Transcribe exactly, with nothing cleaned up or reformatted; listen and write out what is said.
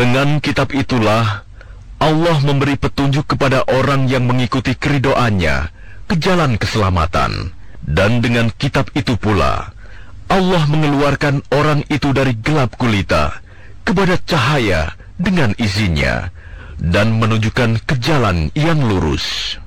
Dengan kitab itulah Allah memberi petunjuk kepada orang yang mengikuti keridoannya ke jalan keselamatan. Dan dengan kitab itu pula Allah mengeluarkan orang itu dari gelap gulita kepada cahaya dengan izinnya dan menunjukkan ke jalan yang lurus.